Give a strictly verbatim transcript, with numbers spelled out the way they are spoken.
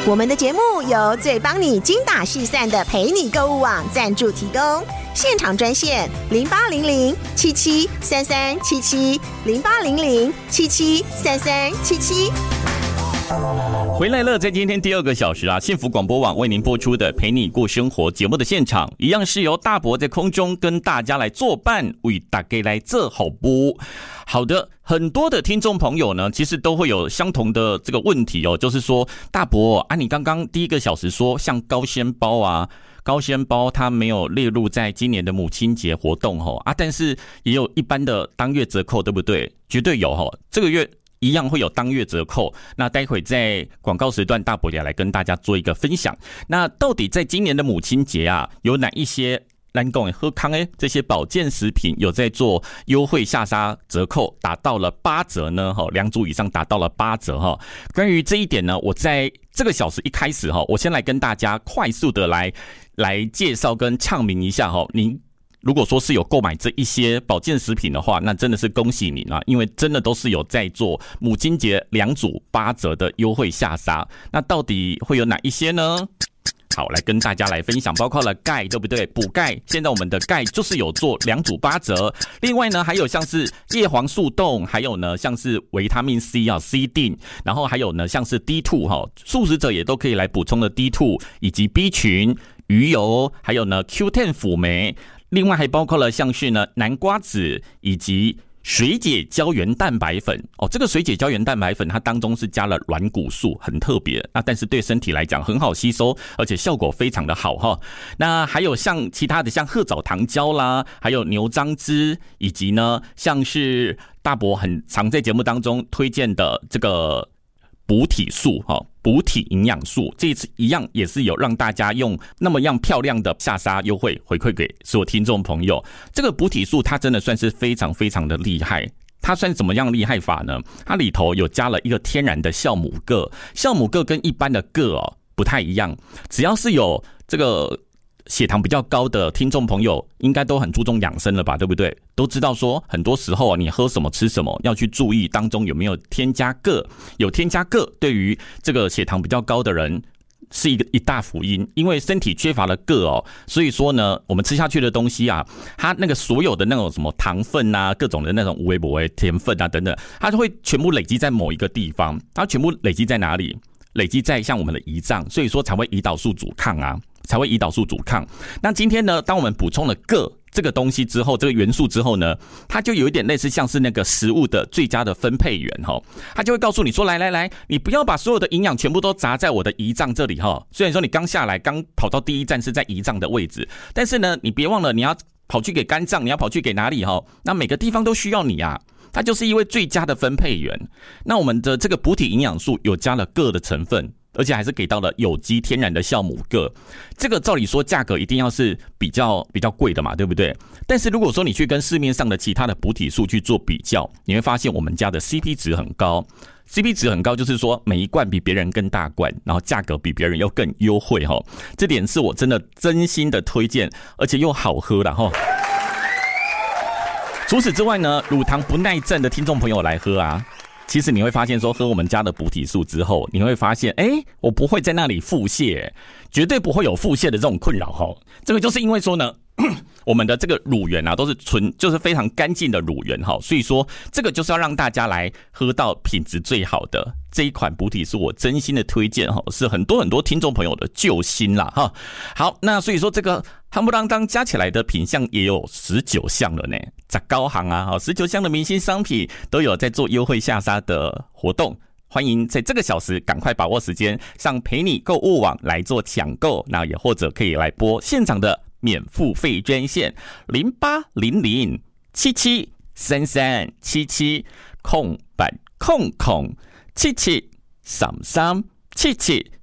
我们的节目由最帮你精打细算的陪你购物网赞助提供，现场专线零八零零七七三三七七零八零零七七三三七七。 回来了，在今天第二个小时啊，幸福广播网为您播出的陪你过生活节目的现场，一样是由大伯在空中跟大家来作伴，为大家来做好播。好的，很多的听众朋友呢，其实都会有相同的这个问题哦，就是说大伯啊，你刚刚第一个小时说像高纤包啊。高纤包它没有列入在今年的母亲节活动吼啊，但是也有一般的当月折扣，对不对？绝对有吼，这个月一样会有当月折扣。那待会在广告时段，大伯也来跟大家做一个分享。那到底在今年的母亲节啊，有哪一些咱讲的好康诶，这些保健食品有在做优惠下杀折扣，达到了八折呢？哈，两组以上达到了八折哈。关于这一点呢，我在这个小时一开始哈，我先来跟大家快速的来来介绍跟唱明一下哈。您如果说是有购买这一些保健食品的话，那真的是恭喜您啊，因为真的都是有在做母亲节两组八折的优惠下杀。那到底会有哪一些呢？好，来跟大家来分享，包括了钙，对不对？补钙，现在我们的钙就是有做两组八折。另外呢，还有像是叶黄素冻，还有呢像是维他命 C 啊 ，C 锭，然后还有呢像是 D 二 哈，素食者也都可以来补充的 D 二 以及 B 群、鱼油，还有呢 Q 十 辅酶。另外还包括了像是呢南瓜子以及水解胶原蛋白粉哦，这个水解胶原蛋白粉它当中是加了软骨素，很特别。那但是对身体来讲很好吸收，而且效果非常的好哈。那还有像其他的像褐藻糖胶啦，还有牛樟汁，以及呢像是大伯很常在节目当中推荐的这个补体素哈，补体营养素，这一次一样也是有让大家用那么样漂亮的下杀优惠回馈给所有听众朋友。这个补体素它真的算是非常非常的厉害，它算怎么样厉害法呢？它里头有加了一个天然的酵母铬，酵母铬跟一般的铬哦不太一样，只要是有这个血糖比较高的听众朋友应该都很注重养生了吧，对不对？都知道说很多时候你喝什么吃什么要去注意当中有没有添加铬，有添加铬对于这个血糖比较高的人是一个一大福音，因为身体缺乏了铬哦，所以说呢我们吃下去的东西啊，它那个所有的那种什么糖分啊，各种的那种无微不微甜分啊等等，它就会全部累积在某一个地方。它全部累积在哪里？累积在像我们的胰脏，所以说才会胰岛素阻抗啊，才会胰岛素阻抗。那今天呢，当我们补充了铬这个东西之后，这个元素之后呢，它就有一点类似像是那个食物的最佳的分配员哈，它就会告诉你说，来来来，你不要把所有的营养全部都砸在我的胰脏这里哈。虽然说你刚下来，刚跑到第一站是在胰脏的位置，但是呢，你别忘了你要跑去给肝脏，你要跑去给哪里哈？那每个地方都需要你啊。它就是一位最佳的分配员。那我们的这个补体营养素有加了铬的成分，而且还是给到了有机天然的酵母铬。这个照理说价格一定要是比较比较贵的嘛，对不对？但是如果说你去跟市面上的其他的补体素去做比较，你会发现我们家的 C P 值很高。C P 值很高，就是说每一罐比别人更大罐，然后价格比别人又更优惠哈。这点是我真的真心的推荐，而且又好喝啦哈。除此之外呢，乳糖不耐症的听众朋友来喝啊，其实你会发现说，喝我们家的补体素之后，你会发现，哎，我不会在那里腹泻，绝对不会有腹泻的这种困扰哈。这个就是因为说呢，我们的这个乳源啊，都是纯，就是非常干净的乳源哈，所以说这个就是要让大家来喝到品质最好的这一款补体素，我真心的推荐哈，是很多很多听众朋友的救星啦哈。好，那所以说这个夯不啷当加起来的品项也有十九项了呢，在高行啊，十九项的明星商品都有在做优惠下杀的活动。欢迎在这个小时赶快把握时间，上陪你购物网来做抢购，那也或者可以来拨现场的免付费专线零八零零七七三三七七空板空空七七三三七七